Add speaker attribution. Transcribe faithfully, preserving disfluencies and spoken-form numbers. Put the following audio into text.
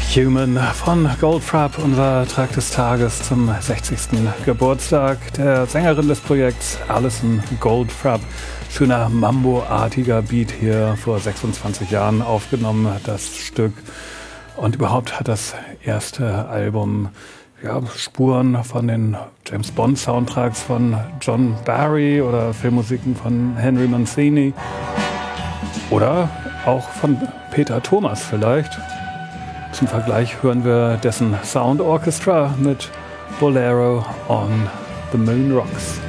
Speaker 1: Human von Goldfrapp, unser Track des Tages zum sechzigsten Geburtstag der Sängerin des Projekts, Alison Goldfrapp. Schöner Mambo-artiger Beat hier, vor sechsundzwanzig Jahren aufgenommen, das Stück. Und überhaupt hat das erste Album ja, Spuren von den James Bond Soundtracks von John Barry oder Filmmusiken von Henry Mancini. Oder auch von Peter Thomas vielleicht. Zum Vergleich hören wir dessen Sound Orchestra mit Bolero on the Moon Rocks.